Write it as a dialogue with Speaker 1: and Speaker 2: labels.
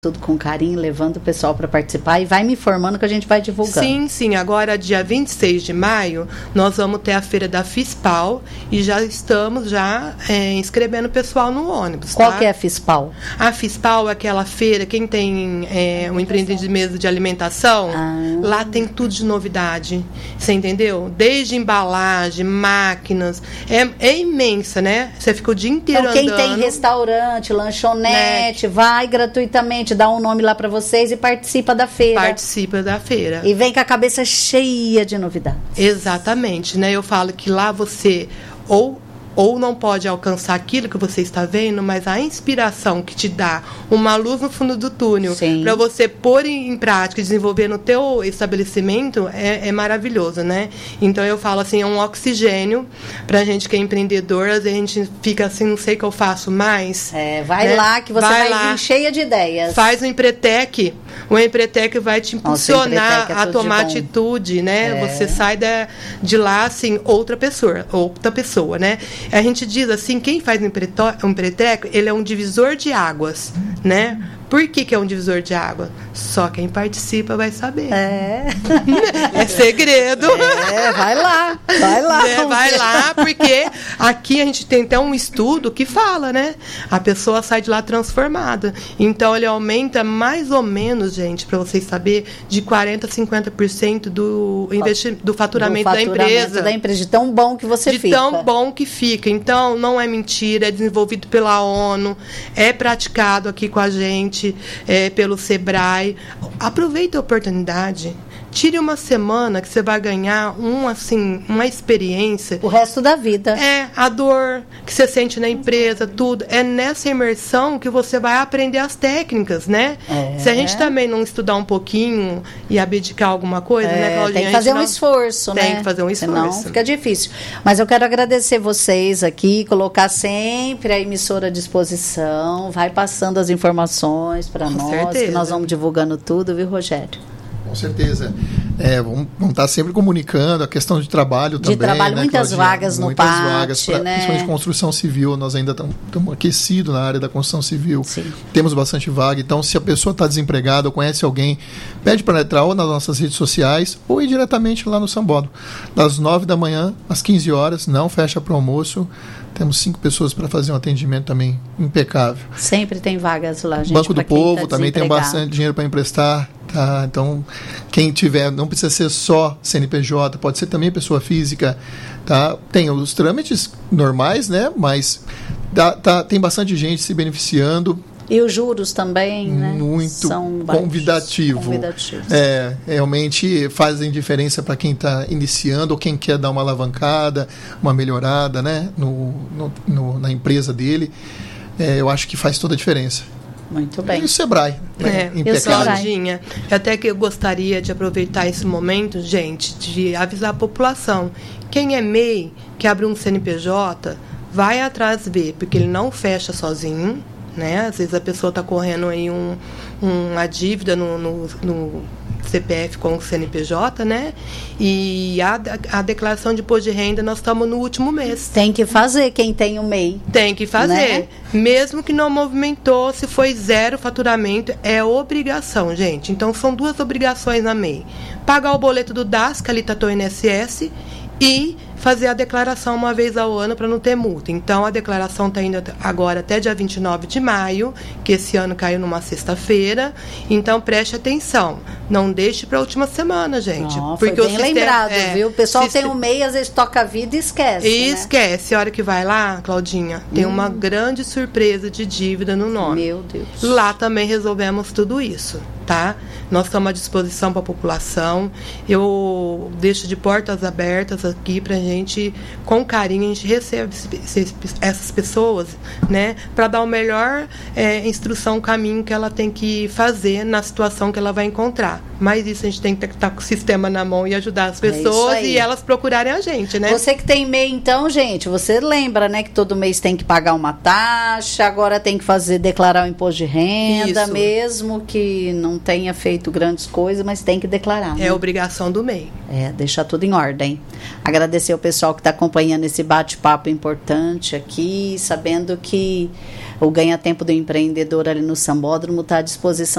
Speaker 1: tudo com carinho, levando o pessoal para participar e vai me informando que a gente vai divulgando.
Speaker 2: Sim. Agora, dia 26 de maio, nós vamos ter a feira da FISPAL e já estamos inscrevendo o pessoal no ônibus.
Speaker 1: Qual que é a FISPAL?
Speaker 2: A FISPAL é aquela feira, quem tem um empreendimento de alimentação, lá tem tudo de novidade. Você entendeu? Desde embalagem, máquinas, é imensa, né? Você fica o dia inteiro
Speaker 1: então, quem
Speaker 2: andando.
Speaker 1: tem restaurante, lanchonete, vai gratuitamente, dá um nome lá para vocês e participa da feira.
Speaker 2: Participa da feira.
Speaker 1: E vem com a cabeça cheia de novidades.
Speaker 2: Exatamente, né? Eu falo que lá você ou não pode alcançar aquilo que você está vendo, mas a inspiração que te dá uma luz no fundo do túnel para você pôr em prática e desenvolver no teu estabelecimento é maravilhoso, né? Então eu falo assim, é um oxigênio pra gente que é empreendedor, às vezes a gente fica assim, não sei o que eu faço mais.
Speaker 1: Vai lá que você vai vir cheia de ideias.
Speaker 2: Faz o Empretec. O Empretec vai te impulsionar a tomar atitude, né? Você sai de lá assim, outra pessoa, né? A gente diz assim, quem faz um Empretec, ele é um divisor de águas, né? Por que é um divisor de água? Só quem participa vai saber. É segredo.
Speaker 1: Vai lá.
Speaker 2: Vai lá, porque aqui a gente tem até um estudo que fala, né? A pessoa sai de lá transformada. Então, ele aumenta mais ou menos, gente, para vocês saberem, de 40% a 50% do faturamento da empresa.
Speaker 1: De tão bom que você fica.
Speaker 2: De tão bom que fica. Então, não é mentira, é desenvolvido pela ONU, é praticado aqui com a gente, pelo Sebrae. Aproveite a oportunidade. Tire uma semana que você vai ganhar uma experiência.
Speaker 1: O resto da vida.
Speaker 2: A dor que você sente na empresa, tudo. É nessa imersão que você vai aprender as técnicas, né? Se a gente também não estudar um pouquinho e abdicar alguma coisa, né, Claudinha?
Speaker 1: Tem que fazer um esforço, né?
Speaker 2: Tem que fazer um esforço.
Speaker 1: Senão fica difícil. Mas eu quero agradecer vocês aqui, colocar sempre a emissora à disposição, vai passando as informações para nós, que nós vamos divulgando tudo, viu, Rogério?
Speaker 3: Com certeza. Vamos estar sempre comunicando a questão de trabalho também.
Speaker 1: De trabalho, né,
Speaker 3: muitas vagas no
Speaker 1: PAT,
Speaker 3: né? Principalmente construção civil. Nós ainda estamos aquecidos na área da construção civil.
Speaker 1: Sim.
Speaker 3: Temos bastante vaga. Então, se a pessoa está desempregada ou conhece alguém, pede para entrar ou nas nossas redes sociais ou ir diretamente lá no Sambódromo. Das 9 da manhã às 15 horas, não fecha para o almoço. Temos 5 pessoas para fazer um atendimento também impecável.
Speaker 1: Sempre tem vagas lá, gente.
Speaker 3: Banco do Povo também tem bastante dinheiro para emprestar. Tá? Então, quem tiver, não precisa ser só CNPJ, pode ser também pessoa física. Tá? Tem os trâmites normais, né? Mas tem bastante gente se beneficiando.
Speaker 1: E os juros também, né?
Speaker 3: Muito
Speaker 1: são
Speaker 3: convidativo. Realmente fazem diferença para quem está iniciando ou quem quer dar uma alavancada, uma melhorada, né? Na empresa dele. Eu acho que faz toda a diferença.
Speaker 1: Muito bem.
Speaker 3: E o Sebrae.
Speaker 2: Claudinha, até que eu gostaria de aproveitar esse momento, gente, de avisar a população. Quem é MEI, que abre um CNPJ, vai atrás ver, porque ele não fecha sozinho, né? Às vezes a pessoa está correndo aí uma dívida no CPF com o CNPJ, né? E a declaração de imposto de renda, nós estamos no último mês.
Speaker 1: Tem que fazer, quem tem o MEI.
Speaker 2: Tem que fazer. Né? Mesmo que não movimentou, se foi 0 faturamento, é obrigação, gente. Então, são 2 obrigações na MEI. Pagar o boleto do DAS, que ali está o INSS, e fazer a declaração uma vez ao ano para não ter multa. Então, a declaração está indo agora até dia 29 de maio, que esse ano caiu numa sexta-feira. Então, preste atenção. Não deixe para a última semana, gente.
Speaker 1: Porque foi bem lembrado, viu? O pessoal tem um MEI, às vezes toca a vida e esquece.
Speaker 2: Esquece. A hora que vai lá, Claudinha, tem uma grande surpresa de dívida no nome.
Speaker 1: Meu Deus.
Speaker 2: Lá também resolvemos tudo isso, tá? Nós estamos à disposição para a população. Eu deixo de portas abertas aqui para a gente, com carinho, a gente recebe essas pessoas, né, para dar o melhor instrução, caminho que ela tem que fazer na situação que ela vai encontrar. Mas isso a gente tem que estar com o sistema na mão e ajudar as pessoas e elas procurarem a gente, né?
Speaker 1: Você que tem MEI, então, gente, você lembra, né, que todo mês tem que pagar uma taxa, agora tem que declarar o imposto de renda, mesmo que não tenha feito grandes coisas, mas tem que declarar.
Speaker 2: É obrigação do MEI.
Speaker 1: Deixar tudo em ordem. Agradecer o pessoal que está acompanhando esse bate-papo importante aqui, sabendo que o Ganha Tempo do Empreendedor ali no Sambódromo está à disposição